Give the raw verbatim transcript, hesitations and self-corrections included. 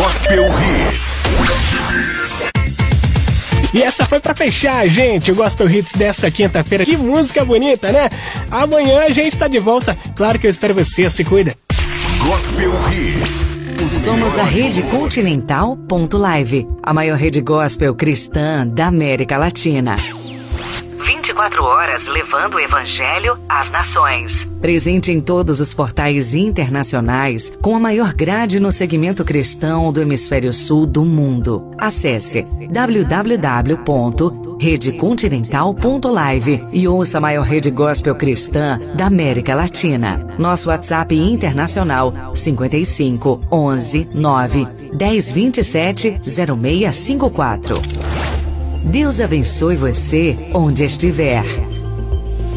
Gospel Hits. E essa foi pra fechar, gente, o Gospel Hits dessa quinta-feira. Que música bonita, né? Amanhã a gente tá de volta. Claro que eu espero você, se cuida. Gospel Hits. Somos a Rede Continental ponto live, a maior rede gospel cristã da América Latina. vinte e quatro horas levando o Evangelho às nações. Presente em todos os portais internacionais, com a maior grade no segmento cristão do Hemisfério Sul do mundo. Acesse w w w ponto rede continental ponto live e ouça a maior rede gospel cristã da América Latina. Nosso WhatsApp internacional cinquenta e cinco, onze, nove, dez, vinte e sete, zero seis cinco quatro. Deus abençoe você onde estiver.